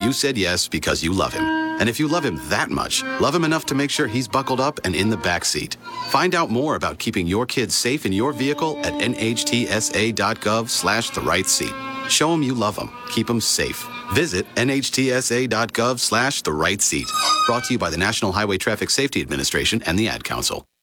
you said yes because you love him. And if you love him that much, love him enough to make sure he's buckled up and in the back seat. Find out more about keeping your kids safe in your vehicle at nhtsa.gov/the-right-seat. Show him you love him. Keep him safe. Visit nhtsa.gov/the-right-seat. Brought to you by the National Highway Traffic Safety Administration and the Ad Council.